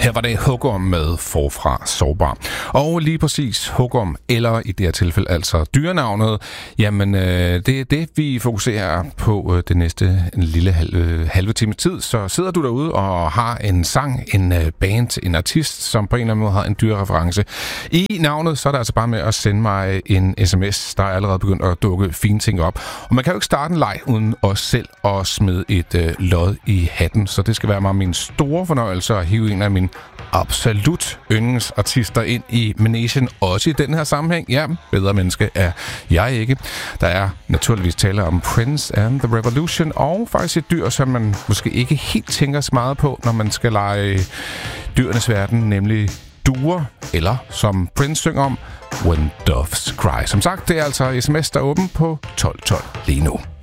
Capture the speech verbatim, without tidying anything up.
Her var det Hugorm med Forfra Sårbar. Og lige præcis Hugorm, eller i det her tilfælde altså dyrenavnet, jamen øh, det er det, vi fokuserer på øh, det næste en lille halve, halve time tid. Så sidder du derude og har en sang, en øh, band, en artist, som på en eller anden måde har en dyrereference i navnet, så er det altså bare med at sende mig en sms. Der er allerede begyndt at dukke fine ting op. Og man kan jo ikke starte en leg uden os selv at smide et øh, lod i hatten, så det skal være mig min store fornøjelse at hive en af mine absolut yndlingsartister ind i Managen, også i den her sammenhæng. Ja, bedre menneske er jeg ikke. Der er naturligvis tale om Prince and the Revolution, og faktisk et dyr, som man måske ikke helt tænker så meget på, når man skal lege dyrenes verden, nemlig duer, eller som Prince synger om, When Doves Cry. Som sagt, det er altså sms, der er åben på tolv tolv lige nu.